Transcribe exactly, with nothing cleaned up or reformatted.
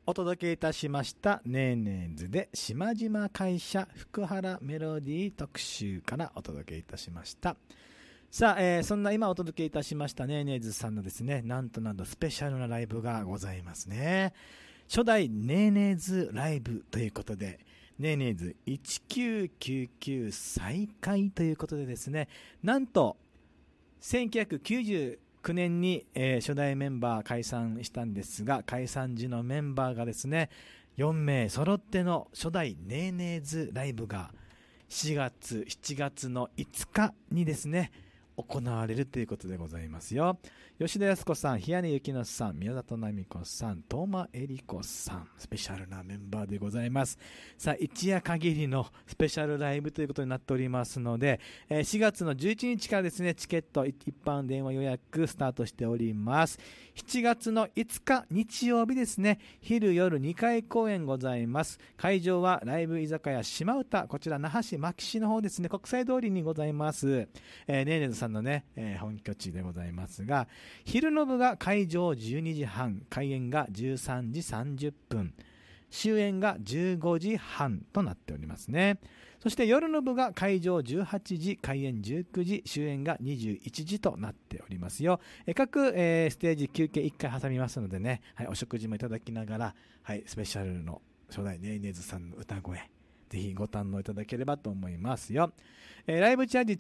お届けいたしましたネーネーズで島々会社福原メロディー特集からお届けいたしました。さあ、えー、そんな今お届けいたしましたネーネーズさんのですね、なんとなんとスペシャルなライブがございますね。初代ネーネーズライブということで、ネーネーズせんきゅうひゃくきゅうじゅうきゅう再開ということでですね、なんとせんきゅうひゃくきゅうじゅうきゅうねんに、えー、初代メンバー解散したんですが、解散時のメンバーがですね、よんめい揃っての初代ネーネーズライブがしがつ、しちがつのいつかにですね、行われるということでございますよ。吉田靖子さん、日谷幸乃さん、宮里奈美子さん、東間恵理子さん、スペシャルなメンバーでございます。さあ、一夜限りのスペシャルライブということになっておりますので、えー、しがつのじゅういちにちからですね、チケット一般電話予約スタートしております。しちがつのいつか日曜日ですね、昼夜にかい公演ございます。会場はライブ居酒屋島唄、こちら那覇市牧市の方ですね、国際通りにございます。えー、ネーネーズさんのね、えー、本拠地でございますが、昼の部が会場じゅうにじはん、開演がじゅうさんじさんじゅっぷん、終演がじゅうごじはんとなっておりますね。そして夜の部が会場じゅうはちじ、開演じゅうくじ、終演がにじゅういちじとなっておりますよ。え各、えー、ステージ休憩いっかい挟みますのでね、はい、お食事もいただきながら、はい、スペシャルの初代ネーネーズさんの歌声、ぜひご堪能いただければと思いますよ。えー、ライブチャージ